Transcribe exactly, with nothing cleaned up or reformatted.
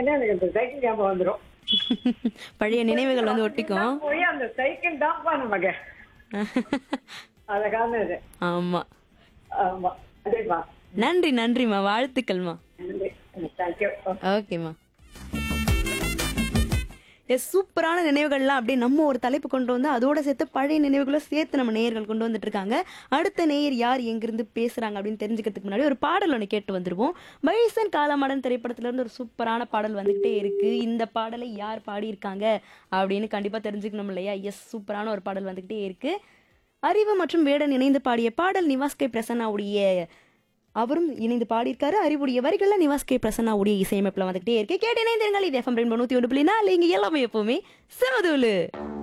சொன்னேன்னா எனக்கு இந்த சைக்கிள் ஞாபகம் வந்துரும். பழைய நினைவுகள் வந்து ஒட்டிக்கும். போய் அந்த சைக்கிள் தான்ப்பா நமக்கு. அழகான இது. ஆமா. ஆமா. அதேப்பா. நன்றி நன்றிம்மா, வாழ்த்துக்கள்மா. நன்றி. தேங்க்யூ. ஓகேம்மா. எஸ், சூப்பரான நினைவுகள்லாம் அப்படியே நம்ம ஒரு தலைப்பு கொண்டு வந்து அதோட சேர்த்து பழைய நினைவுகளை சேர்த்து நம்ம நேயர்கள் கொண்டு வந்துட்டு இருக்காங்க. அடுத்த நேயர் யார் எங்கிருந்து பேசுறாங்க அப்படின்னு தெரிஞ்சுக்கிறதுக்கு முன்னாடி ஒரு பாடல் ஒன்று கேட்டு வந்துருவோம். பைசன் காலமாடன் திரைப்படத்துல இருந்து ஒரு சூப்பரான பாடல் வந்துகிட்டே இருக்கு. இந்த பாடலை யார் பாடியிருக்காங்க அப்படின்னு கண்டிப்பா தெரிஞ்சுக்கணும் இல்லையா? எஸ், சூப்பரான ஒரு பாடல் வந்துகிட்டே இருக்கு. அறிவு மற்றும் வேடன் இணைந்து பாடிய பாடல். நிவாஸ் கே பிரசன்னாவுடைய அவரும் இணைந்து பாடியிருக்காரு. அறிவுடைய வரிகள்ல நிவாஸ் கே பிரசன்னாவுடைய இசையமைப்புல வந்துகிட்டே இருக்கு. கேட்டு இணைந்திருங்கள். இது எஃப்எம் ரெயின்போ நூத்தி ஒன்று புள்ளி நாலு. இங்க எல்லாமே எப்பவுமே செமதூலு.